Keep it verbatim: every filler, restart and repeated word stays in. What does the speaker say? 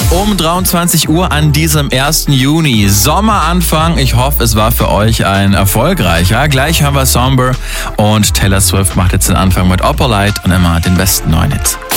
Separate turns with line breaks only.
Um dreiundzwanzig Uhr an diesem ersten Juni. Sommeranfang. Ich hoffe, es war für euch ein erfolgreicher. Gleich hören wir Somber und Taylor Swift macht jetzt den Anfang mit Opalite und immer den besten neuen Hits.